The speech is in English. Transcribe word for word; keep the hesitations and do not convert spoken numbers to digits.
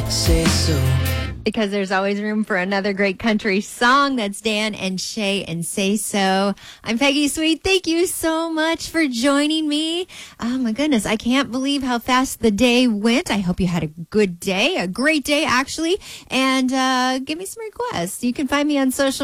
say so. Because there's always room for another great country song. That's Dan and Shay and Say So. I'm Peggy Sweet. Thank you so much for joining me. Oh my goodness, I can't believe how fast the day went. I hope you had a good day, a great day actually. And uh, give me some requests. You can find me on social